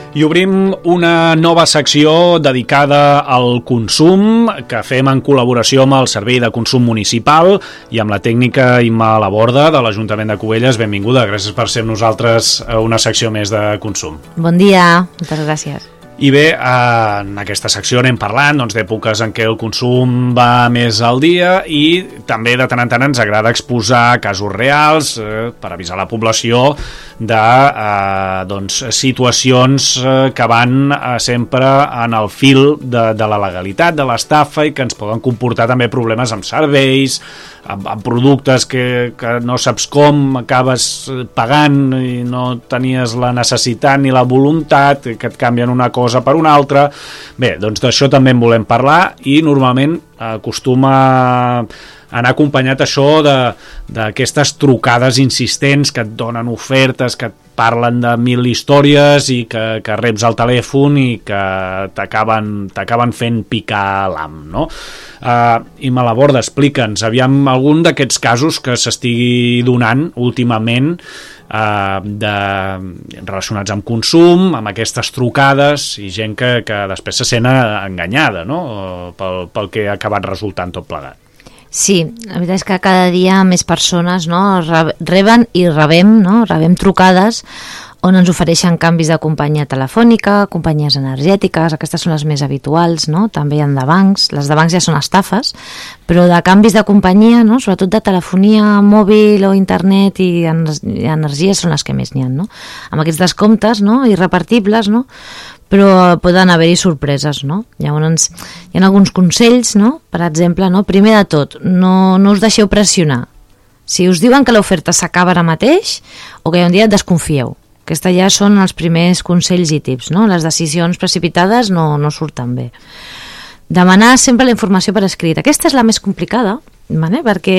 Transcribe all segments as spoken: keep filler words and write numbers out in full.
I obrim una nova secció dedicada al consum que fem en col·laboració amb el Servei de Consum Municipal i amb la tècnica Imma Laborda de l'Ajuntament de Cubelles. Benvinguda, gràcies per ser amb nosaltres a una secció més de consum. Bon dia, moltes gràcies. I bé, en aquesta secció anem parlant doncs, d'èpoques en què el consum va més al dia i també de tant en tant ens agrada exposar casos reals eh, per avisar la població de eh, doncs, situacions eh, que van eh, sempre en el fil de, de la legalitat, de l'estafa i que ens poden comportar també problemes amb serveis, amb, amb productes que, que no saps com, acabes pagant i no tenies la necessitat ni la voluntat, que et canvien una cosa per una altra. Bé, doncs d'això també en volem parlar i normalment acostuma a anar acompanyat això d'aquestes trucades insistents que et donen ofertes, que et parlen de mil històries i que, que reps al telèfon i que t'acaben t'acaben fent picar l'ham, no? Uh, Imma Laborda, explica'ns, aviam algun d'aquests casos que s'estigui donant últimament Uh, de, relacionats amb consum, amb aquestes trucades i gent que, que després se sent enganyada, no? pel, pel que ha acabat resultant tot plegat. Sí, la veritat és que cada dia més persones, no, reben i rebem, no, rebem trucades on ens ofereixen canvis de companyia telefònica, companyies energètiques, aquestes són les més habituals, no? També hi ha de bancs, les de bancs ja són estafes, però de canvis de companyia, no? Sobretot de telefonia mòbil o internet i energia són les que més n'hi ha, no? Amb aquests descomptes, no? Irrepartibles, no? Però poden haver-hi sorpreses, no? Llavors hi ha alguns consells, no? Per exemple, no? Primer de tot, no, no us deixeu pressionar. Si us diuen que l'oferta s'acaba ara mateix o que hi ha un dia, desconfieu. Aquests ja són els primers consells i tips, no? Les decisions precipitades no, no surten bé. Demanar sempre la informació per escrit. Aquesta és la més complicada, vale? Perquè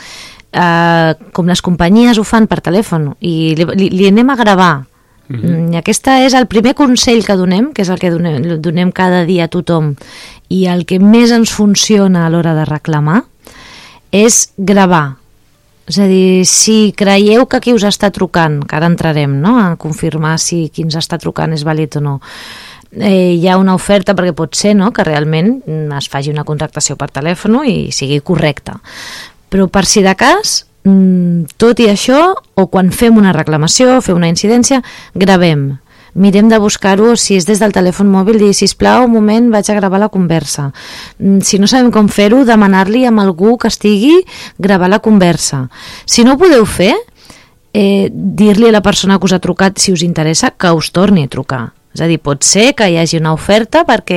eh, com les companyies ho fan per telèfon i li, li, li anem a gravar, mm-hmm. i aquesta és el primer consell que donem, que és el que donem, donem cada dia a tothom, i el que més ens funciona a l'hora de reclamar, és gravar. És a dir, si creieu que qui us està trucant, que ara entrarem, no?, a confirmar si qui ens està trucant és vàlid o no, eh, hi ha una oferta, perquè pot ser, no?, que realment es faci una contractació per telèfon i sigui correcta. Però per si de cas, tot i això, o quan fem una reclamació, fem una incidència, gravem. Mirem de buscar-ho, si és des del telèfon mòbil, dir, sisplau, un moment, vaig a gravar la conversa. Si no sabem com fer-ho, demanar-li amb algú que estigui gravar la conversa. Si no ho podeu fer, eh, dir-li a la persona que us ha trucat, si us interessa, que us torni a trucar. És a dir, pot ser que hi hagi una oferta perquè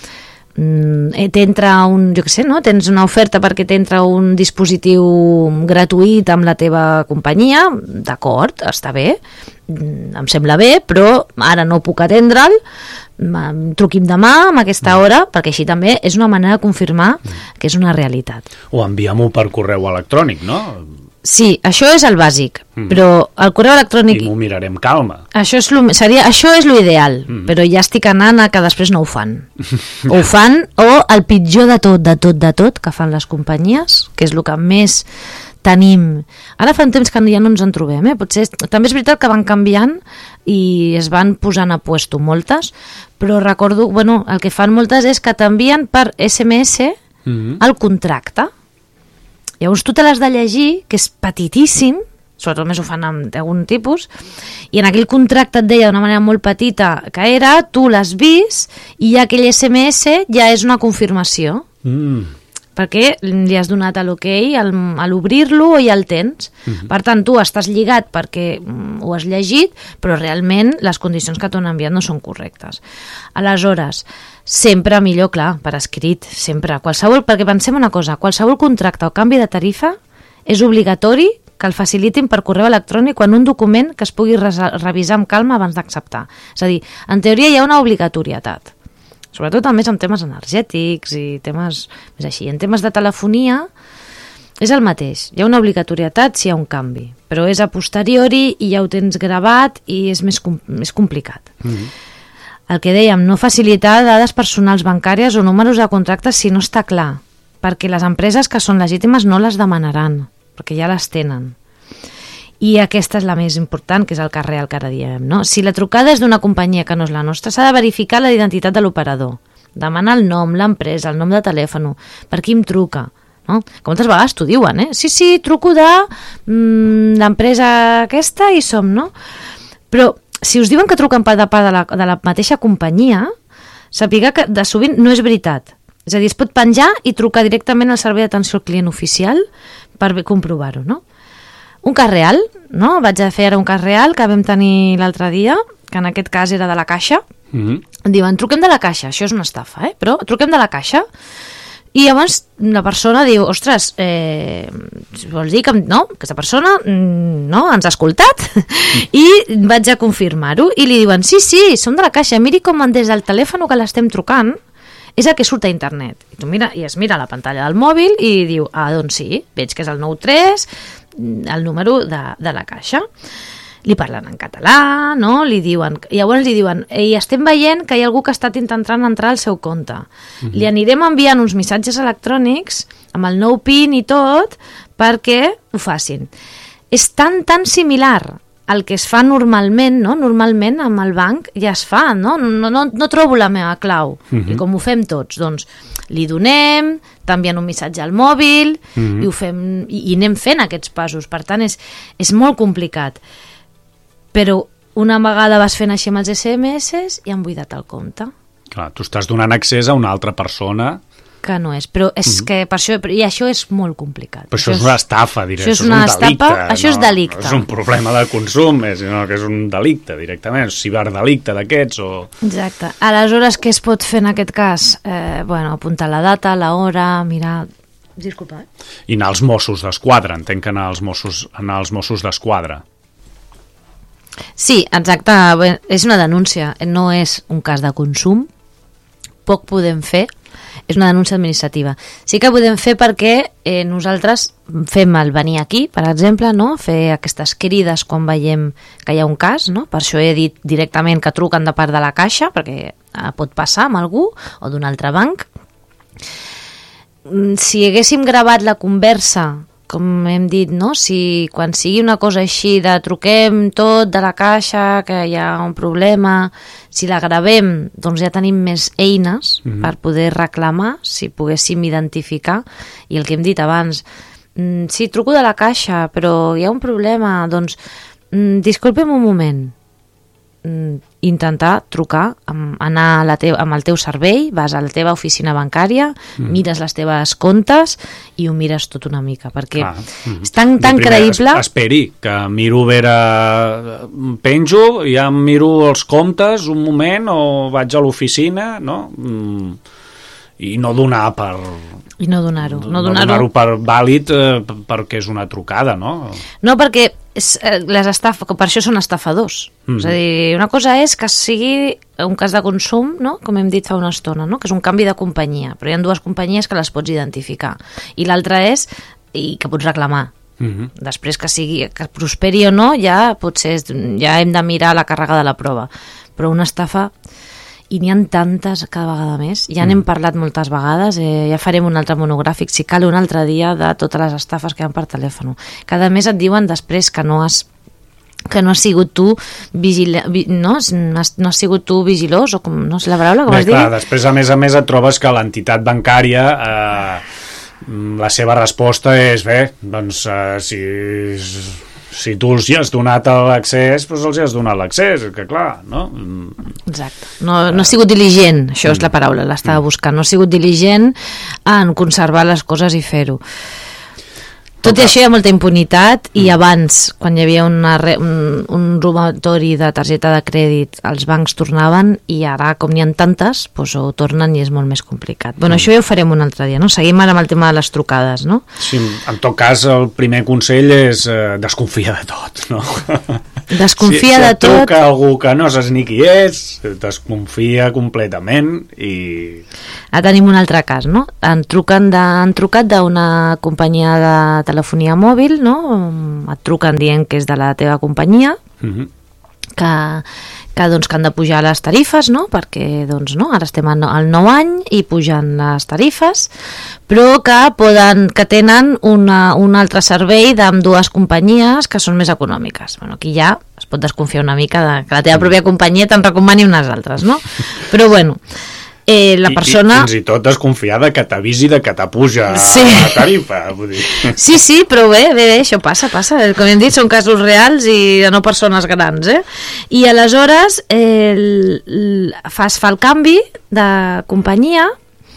mm, t'entra un, jo què sé, no? Tens una oferta perquè t'entra un dispositiu gratuït amb la teva companyia, d'acord, està bé, em sembla bé, però ara no puc atendre'l, truqui'm demà a aquesta hora, perquè així també és una manera de confirmar que és una realitat. O enviem-ho per correu electrònic, no? Sí, això és el bàsic, mm. però el correu electrònic... I m'ho mirarem calma. Això és lo, seria, això és l'ideal, mm. però ja estic anant a que després no ho fan. O ho fan, o el pitjor de tot, de tot, de tot, que fan les companyies, que és el que més tenim. Ara fa un temps que ja no ens en trobem, eh? Potser, també és veritat que van canviant i es van posant a puesto moltes, però recordo, bueno, el que fan moltes és que t'envien per esse eme esse mm-hmm. el contracte. Llavors tu te l'has de llegir, que és petitíssim, sobretot més ho fan amb algun tipus, i en aquell contracte et deia d'una manera molt petita que era, tu l'has vist i aquell esse eme esse ja és una confirmació. Mm. Perquè li has donat l'ok a l'obrir-lo i ja el tens. Mm-hmm. Per tant, tu estàs lligat perquè ho has llegit, però realment les condicions que t'han enviat no són correctes. Aleshores, sempre millor, clar, per escrit, sempre. Qualsevol, perquè pensem una cosa, qualsevol contracte o canvi de tarifa és obligatori que el facilitin per correu electrònic quan un document que es pugui revisar amb calma abans d'acceptar. És a dir, en teoria hi ha una obligatorietat. Sobretot també en temes energètics i temes més així. En temes de telefonia és el mateix. Hi ha una obligatorietat si hi ha un canvi, però és a posteriori i ja ho tens gravat i és més, com, més complicat. Mm-hmm. El que dèiem, no facilitar dades personals bancàries o números de contractes si no està clar, perquè les empreses que són legítimes no les demanaran, perquè ja les tenen. I aquesta és la més important, que és el cas real que ara diem, no? Si la trucada és d'una companyia que no és la nostra, s'ha de verificar la identitat de l'operador, demanar el nom, l'empresa, el nom de telèfon, per qui em truca, no? Que moltes vegades t'ho diuen, eh? Sí, sí, truco de mm, l'empresa aquesta i som, no? Però si us diuen que truquen per de part de la, de la mateixa companyia, sàpiga que de sovint no és veritat. És a dir, es pot penjar i trucar directament al servei d'atenció al client oficial per comprovar-ho, no? Un cas real, no? Vaig a fer ara un cas real que vam tenir l'altre dia, que en aquest cas era de la Caixa. Mm-hmm. Diuen, truquem de la Caixa, això és una estafa, eh? Però truquem de la Caixa. I llavors la persona diu, ostres, eh, vols dir que no? Aquesta persona no, ens ha escoltat? I vaig a confirmar-ho i li diuen, sí, sí, som de la Caixa, miri com des del telèfon que l'estem trucant és el que surt a internet. I tu mira, i es mira la pantalla del mòbil i diu, ah, doncs sí, veig que és el nou tres, el número de, de la Caixa. Li parlen en català, no? Li diuen, i llavors li diuen, i estem veient que hi ha algú que ha estat intentant entrar al seu compte. Mm-hmm. Li anirem enviant uns missatges electrònics amb el nou PIN i tot perquè ho facin. És tan, tan similar al que es fa normalment, no? Normalment amb el banc ja es fa, no? No, no, no trobo la meva clau. Mm-hmm. I com ho fem tots? Doncs li donem, t'envien un missatge al mòbil, mm-hmm. i, ho fem, i, i anem fent aquests passos. Per tant, és, és molt complicat. Però una vegada vas fent així amb els esse eme esse i han buidat el compte. Clar, tu estàs donant accés a una altra persona que no és, però és mm-hmm. que per això, i això és molt complicat. Però això, això és una estafa, diré, això és, això és una un delicte. Estafa, això no, és delicte. No és un problema de consum, sinó que és un delicte directament, és ciberdelicte d'aquests o... Exacte. Aleshores, què es pot fer en aquest cas? Eh, bueno, apuntar la data, l'hora, mirar... Disculpa, eh? I anar als Mossos d'Esquadra, entenc que anar als Mossos, anar als Mossos d'Esquadra. Sí, exacte, és una denúncia, no és un cas de consum, poc podem fer, és una denúncia administrativa. Sí que podem fer perquè eh, nosaltres fem el venir aquí, per exemple, no? Fer aquestes crides quan veiem que hi ha un cas, no? Per això he dit directament que truquen de part de la Caixa, perquè eh, pot passar amb algú o d'un altre banc. Si haguéssim gravat la conversa, com hem dit, no? Si quan sigui una cosa així de truquem tot de la Caixa, que hi ha un problema, si la gravem, doncs ja tenim més eines mm-hmm. per poder reclamar, si poguéssim identificar, i el que hem dit abans, mm, sí, truco de la Caixa, però hi ha un problema, doncs mm, disculpem un moment, mm, intentar trucar, amb, anar a la teva, amb el teu servei, vas a la teva oficina bancària, mm. mires les teves comptes i ho mires tot una mica, perquè ah, mm. és tan, tan creïble... Es, esperi, que miro a veure, penjo, ja em miro els comptes un moment o vaig a l'oficina, no? Mm, i no donar per... I no donar-ho. No, no donar-ho donar per vàlid eh, perquè és una trucada, no? No, perquè és, eh, les estafes, per això són estafadors. Mm. És a dir, una cosa és que sigui un cas de consum, no? Com hem dit fa una estona, no? Que és un canvi de companyia, però hi ha dues companyies que les pots identificar. I l'altra és i que pots reclamar. Mm-hmm. Després que sigui que prosperi o no, ja potser ja hem de mirar la càrrega de la prova. Però una estafa... I n'hi ha tantes cada vegada més. Ja n'hem mm. parlat moltes vegades, eh, ja farem un altre monogràfic, si cal un altre dia, de totes les estafes que hi ha per telèfon. Cada mes et diuen després que no has que no has sigut tu vigila, vi, no? no, has, no has sigut tu vigilós o com, no sé la paraula, com Bé, es clar, diu? Després a més a més et trobes que l'entitat bancària eh, la seva resposta és bé, doncs eh, si... si tu els hi has donat l'accés, doncs els hi has donat l'accés, que clar, no? Exacte. No, no ha sigut diligent, això és la paraula, l'estava buscant, no ha sigut diligent en conservar les coses i fer-ho. Tot i això hi ha molta impunitat i abans, quan hi havia una, un, un robatori de targeta de crèdit, els bancs tornaven i ara, com n'hi ha tantes, doncs ho tornen i és molt més complicat. Bueno, mm. això ja ho farem un altre dia, no? Seguim ara amb el tema de les trucades, no? Sí, en tot cas, el primer consell és eh, desconfiar de tot, no? Desconfia si, si de tot... Si truca algú que no saps ni qui és, desconfia completament i... Ara tenim un altre cas, no? Han, truquen de, han trucat d'una companyia de telefonia mòbil, no? Et truquen dient que és de la teva companyia, mm-hmm. que, que, doncs, que han de pujar les tarifes, no? Perquè doncs, no? Ara estem al nou any i pugen les tarifes, però que, poden, que tenen una, un altre servei amb dues companyies que són més econòmiques. Bueno, aquí ja es pot desconfiar una mica de que la teva pròpia companyia te'n recomani unes altres, no? Però bueno, eh, la persona... I, i fins i tot desconfiar de que t'avisi de que t'apuja sí. la tarifa, vull dir. Sí, sí, però bé, bé, bé, això passa, passa. Com hem dit, són casos reals i no persones grans, eh? I aleshores eh, el, el, fas fa el canvi de companyia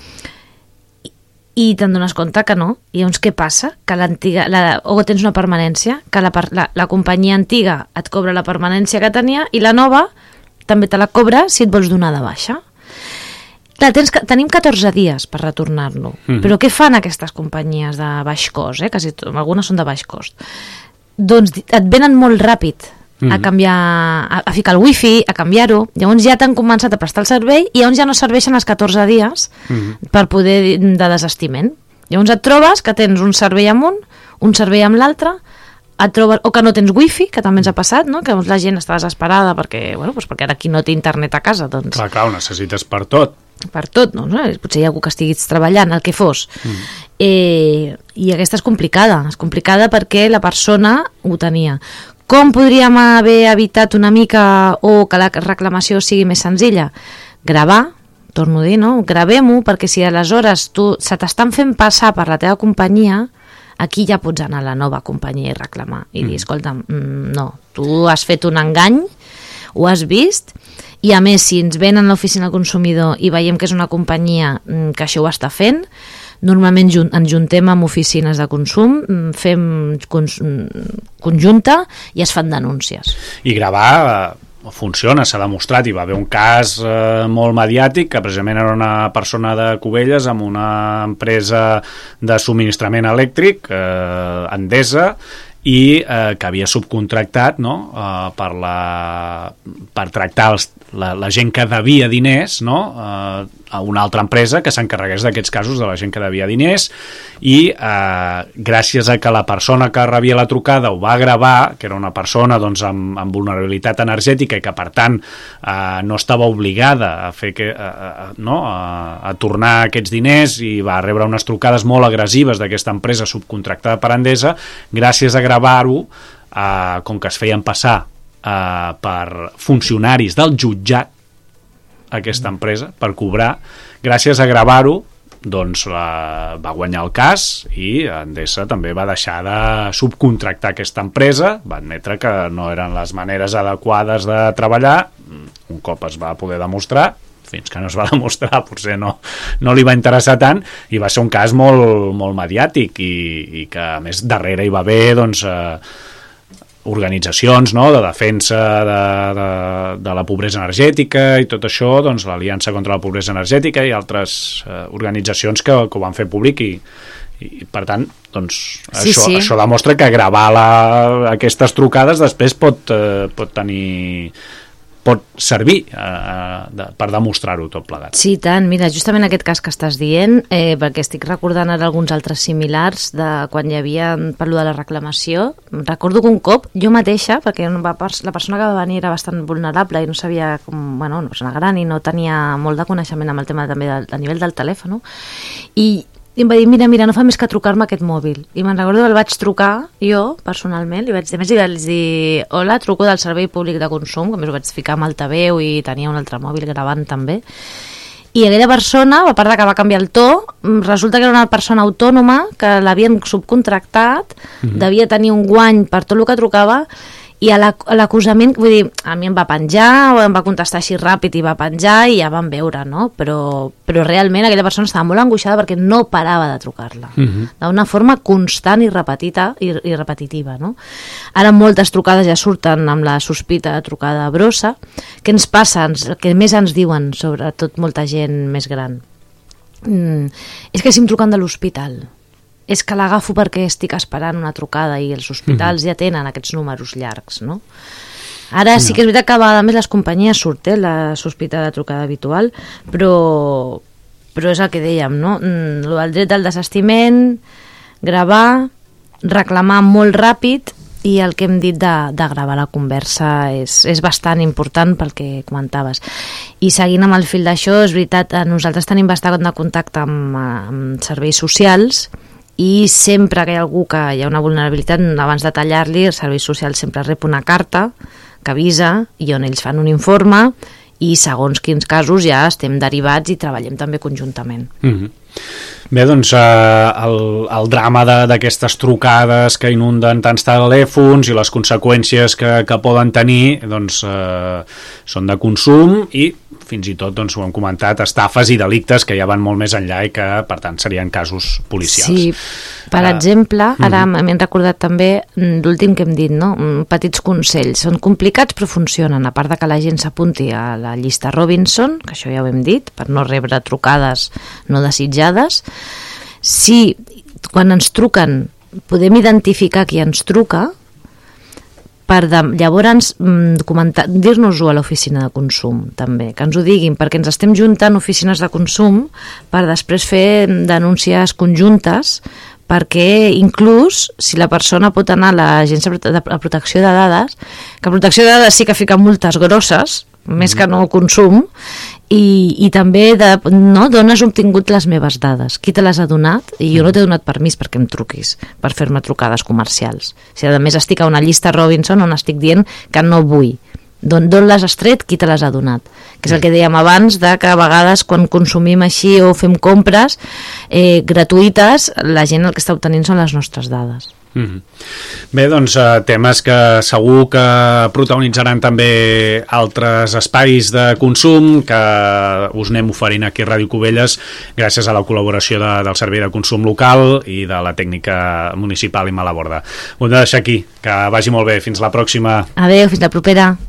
i, i te'n dones compte que no. I llavors què passa? Que l'antiga, la, o tens una permanència, que la, la, la companyia antiga et cobra la permanència que tenia i la nova també te la cobra si et vols donar de baixa. Clar, tens, tenim catorze dies per retornar-lo, mm-hmm. però què fan aquestes companyies de baix cost? Eh? Quasi, algunes són de baix cost. Doncs et venen molt ràpid mm-hmm. a canviar, a, a ficar el wifi, a canviar-ho, llavors ja t'han començat a prestar el servei i llavors ja no serveixen els catorze dies mm-hmm. per poder de desestiment. Llavors et trobes que tens un servei amb un, un servei amb l'altre, et trobes, o que no tens wifi, que també ens ha passat, no? Que la gent està desesperada perquè, bueno, doncs perquè ara qui no té internet a casa, doncs... Clar, clar, ho necessites per tot. Per tot, no? Potser hi ha algú que estiguis treballant, el que fos. Mm. Eh, I aquesta és complicada, és complicada perquè la persona ho tenia. Com podríem haver evitat una mica o que la reclamació sigui més senzilla? Gravar, torno a dir, no? Gravem-ho, perquè si aleshores tu se t'estan fent passar per la teva companyia, aquí ja pots anar a la nova companyia i reclamar i dir, escolta, mm, no, tu has fet un engany, ho has vist, i a més, si ens venen a l'oficina del consumidor i veiem que és una companyia que això ho està fent, normalment ens juntem amb oficines de consum, fem conjunta i es fan denúncies. I gravar funciona, s'ha demostrat, hi va haver un cas eh, molt mediàtic que precisament era una persona de Cubelles amb una empresa de subministrament elèctric, eh, Endesa, i eh, que havia subcontractat, no? eh, per, la, per tractar els, la, la gent que devia diners, no? eh, a una altra empresa que s'encarregués d'aquests casos de la gent que devia diners, i eh, gràcies a que la persona que rebia la trucada ho va gravar, que era una persona doncs, amb, amb vulnerabilitat energètica i que per tant eh, no estava obligada a fer que, eh, no? a, a tornar aquests diners, i va rebre unes trucades molt agressives d'aquesta empresa subcontractada per Endesa, gràcies a gravar-ho, eh, com que es feien passar eh, per funcionaris del jutjat, aquesta empresa, per cobrar, gràcies a gravar-ho, doncs la, va guanyar el cas, i Endesa també va deixar de subcontractar aquesta empresa, va admetre que no eren les maneres adequades de treballar, un cop es va poder demostrar, fins que no es va demostrar potser no, no li va interessar tant, i va ser un cas molt, molt mediàtic, i, i que a més darrere hi va haver doncs, eh, organitzacions, no? De defensa de, de, de la pobresa energètica i tot això, doncs l'Aliança contra la Pobresa Energètica i altres eh, organitzacions que, que ho van fer públic, i, i per tant doncs, sí, això, sí. això demostra que gravar la, aquestes trucades després pot, eh, pot tenir pot servir eh, de, per demostrar-ho tot plegat. Sí, tant. Mira, justament aquest cas que estàs dient, eh, perquè estic recordant ara alguns altres similars de quan hi havia, per lo de la reclamació, recordo que un cop, jo mateixa, perquè la persona que va venir era bastant vulnerable i no sabia com, bueno, una persona gran i no tenia molt de coneixement amb el tema també del, a nivell del telèfon, i i em va dir, mira, mira, no fa més que trucar-me aquest mòbil. I me'n recordo que el vaig trucar jo, personalment, li vaig, a més li vaig dir, hola, truco del Servei Públic de Consum, que a més ho vaig ficar amb altaveu i tenia un altre mòbil gravant també. I aquella persona, a part de que va canviar el to, resulta que era una persona autònoma que l'havien subcontractat, mm-hmm. devia tenir un guany per tot el que trucava, i a l'acusament, vull dir, a mi em va penjar, o em va contestar així ràpid i va penjar, i ja vam veure, no? Però, però realment aquella persona estava molt angoixada perquè no parava de trucar-la, uh-huh. d'una forma constant i repetita i, i repetitiva, no? Ara moltes trucades ja surten amb la sospita de trucada brossa. Què ens passa? El que més ens diuen, sobretot molta gent més gran, mm, és que si em truquen de l'hospital, és que l'agafo perquè estic esperant una trucada i els hospitals mm-hmm. ja tenen aquests números llargs, no? Ara no. Sí que és veritat que a vegades les companyies surt, eh, la sospita de trucada habitual, però, però és el que dèiem, no? El dret del desestiment, gravar, reclamar molt ràpid i el que hem dit de, de gravar la conversa és, és bastant important pel que comentaves. I seguint amb el fil d'això, és veritat, nosaltres tenim bastant de contacte amb, amb serveis socials i sempre que hi ha algú que hi ha una vulnerabilitat, abans de tallar-li, els serveis socials sempre rep una carta que avisa i on ells fan un informe i segons quins casos ja estem derivats i treballem també conjuntament. Mm-hmm. Bé, doncs eh, el, el drama d'aquestes trucades que inunden tants telèfons i les conseqüències que, que poden tenir doncs eh, són de consum i fins i tot, doncs ho hem comentat, estafes i delictes que ja van molt més enllà i que per tant serien casos policials. Sí, per uh, exemple, ara uh-huh. m'he recordat també l'últim que hem dit, no? Petits consells, són complicats però funcionen, a part de que la gent s'apunti a la llista Robinson, que això ja ho hem dit, per no rebre trucades no desitjades. Si quan ens truquen podem identificar qui ens truca, per de, llavors dir-nos-ho a l'oficina de consum també, que ens ho diguin, perquè ens estem juntant oficines de consum per després fer denúncies conjuntes, perquè inclús si la persona pot anar a l'Agència de Protecció de Dades, que Protecció de Dades sí que fica multes grosses, més que no consum, i, i també de, no, d'on has obtingut les meves dades, qui te les ha donat, i jo no t'he donat permís perquè em truquis per fer-me trucades comercials. Si a més estic a una llista Robinson on estic dient que no vull, d'on les has tret, qui te les ha donat, que és el que dèiem abans, de que a vegades quan consumim així o fem compres eh, gratuïtes, la gent el que està obtenint són les nostres dades. Mm-hmm. Bé, doncs eh, temes que segur que protagonitzaran també altres espais de consum que us anem oferint aquí a Ràdio Cubelles gràcies a la col·laboració de, del Servei de Consum Local i de la tècnica municipal i Malaborda. Ho hem de deixar aquí, que vagi molt bé, fins la pròxima. Adéu, fins la propera.